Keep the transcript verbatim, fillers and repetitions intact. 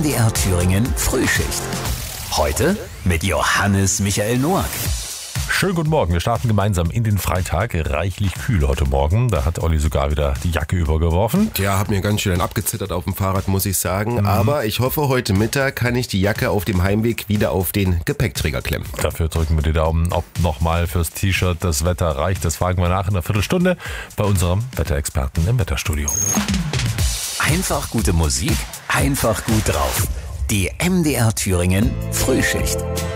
M D R Thüringen Frühschicht. Heute mit Johannes Michael Noack. Schönen guten Morgen, wir starten gemeinsam in den Freitag. Reichlich kühl heute Morgen, da hat Olli sogar wieder die Jacke übergeworfen. Ja, hab mir ganz schön abgezittert auf dem Fahrrad, muss ich sagen. Mhm. Aber ich hoffe, heute Mittag kann ich die Jacke auf dem Heimweg wieder auf den Gepäckträger klemmen. Dafür drücken wir die Daumen, ob nochmal fürs T-Shirt das Wetter reicht. Das fragen wir nach in einer Viertelstunde bei unserem Wetterexperten im Wetterstudio. Einfach gute Musik, einfach gut drauf. Die M D R Thüringen Frühschicht.